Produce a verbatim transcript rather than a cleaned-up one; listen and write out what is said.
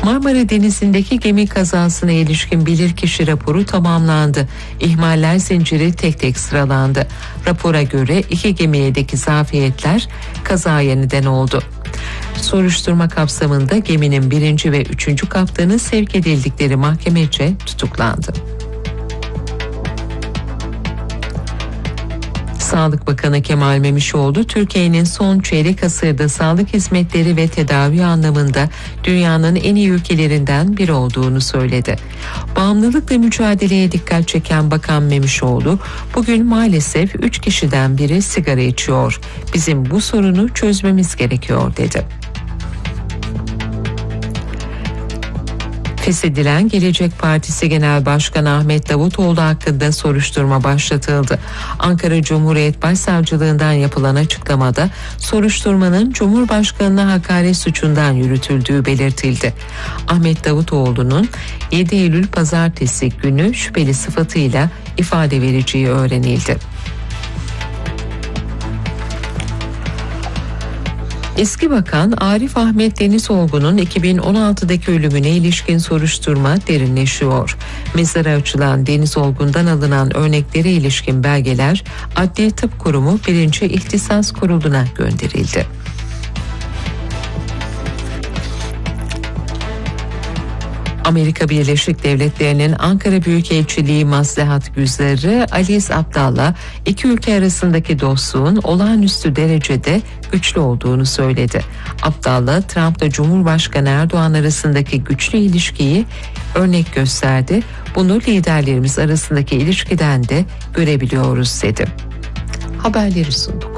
Marmara Denizi'ndeki gemi kazasına ilişkin bilirkişi raporu tamamlandı. İhmaller zinciri tek tek sıralandı. Rapora göre iki gemiyedeki zafiyetler kazaya neden oldu. Soruşturma kapsamında geminin birinci ve üçüncü kaptanı sevk edildikleri mahkemece tutuklandı. Sağlık Bakanı Kemal Memişoğlu, Türkiye'nin son çeyrek asırda sağlık hizmetleri ve tedavi anlamında dünyanın en iyi ülkelerinden biri olduğunu söyledi. Bağımlılıkla mücadeleye dikkat çeken Bakan Memişoğlu, bugün maalesef üç kişiden biri sigara içiyor. Bizim bu sorunu çözmemiz gerekiyor dedi. Feshedilen Gelecek Partisi Genel Başkanı Ahmet Davutoğlu hakkında soruşturma başlatıldı. Ankara Cumhuriyet Başsavcılığından yapılan açıklamada soruşturmanın Cumhurbaşkanı'na hakaret suçundan yürütüldüğü belirtildi. Ahmet Davutoğlu'nun yedi Eylül Pazartesi günü şüpheli sıfatıyla ifade vereceği öğrenildi. Eski Bakan Arif Ahmet Denizoğlu'nun iki bin on altıdaki ölümüne ilişkin soruşturma derinleşiyor. Mezara açılan Denizoğlu'ndan alınan örneklere ilişkin belgeler Adli Tıp Kurumu birinci İhtisas Kurulu'na gönderildi. Amerika Birleşik Devletleri'nin Ankara Büyükelçiliği Maslahat Güzarı Alice Abdallah, iki ülke arasındaki dostluğun olağanüstü derecede güçlü olduğunu söyledi. Abdallah, Trump'la Cumhurbaşkanı Erdoğan arasındaki güçlü ilişkiyi örnek gösterdi. Bunu liderlerimiz arasındaki ilişkiden de görebiliyoruz dedi. Haberleri sundu.